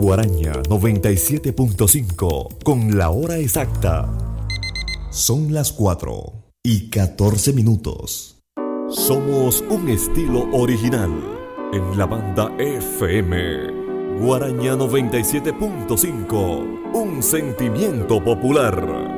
Guaraña 97.5 con la hora exacta. Son las 4:14. Somos un estilo original en la banda FM. Guaraña 97.5, un sentimiento popular.